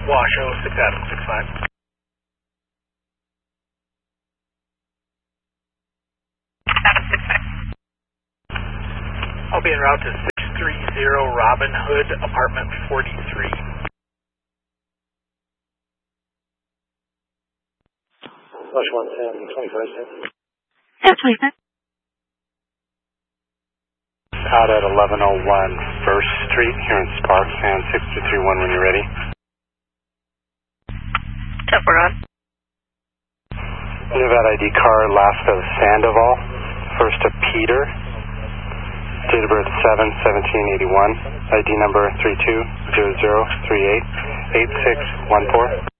Washoe, 6 Adam 65. I'll be en route to 630 Robin Hood, apartment 43. Rush 110, 25. That's 25. Out at 1101 First Street here in Sparks, and 6231 when you're ready. We're on. Nevada ID car, last of Sandoval, first of Peter, date of birth 7/17/81, ID number 3200388614.